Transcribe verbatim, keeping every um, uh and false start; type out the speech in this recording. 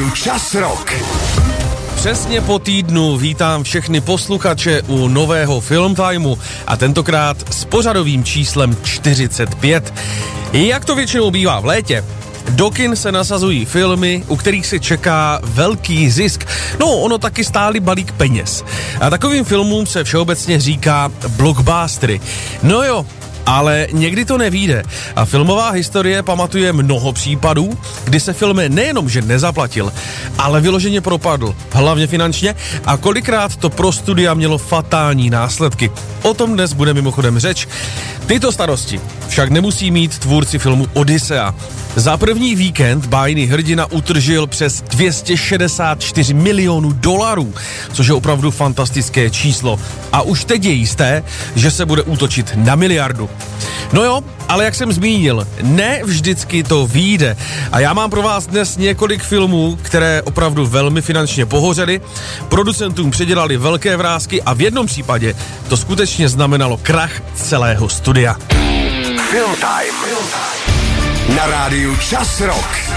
rádiu Čas Rock. Přesně po týdnu vítám všechny posluchače u nového Film Timeu a tentokrát s pořadovým číslem čtyřicet pět. Jak to většinou bývá v létě, do kin se nasazují filmy, u kterých se čeká velký zisk. No, ono taky stály balík peněz. A takovým filmům se všeobecně říká blockbustery. No jo, ale někdy to nevyjde a filmová historie pamatuje mnoho případů, kdy se film nejenom, že nezaplatil, ale vyloženě propadl, hlavně finančně, a kolikrát to pro studia mělo fatální následky. O tom dnes bude mimochodem řeč. Tyto starosti však nemusí mít tvůrci filmu Odyssea. Za první víkend bájný hrdina utržil přes dvě stě šedesát čtyři milionů dolarů, což je opravdu fantastické číslo. A už teď je jisté, že se bude útočit na miliardu. No jo, ale jak jsem zmínil, ne vždycky to vyjde. A já mám pro vás dnes několik filmů, které opravdu velmi finančně pohořely, producentům předělali velké vrásky a v jednom případě to skutečně znamenalo krach celého studia. Film Time na rádiu Čas Rock.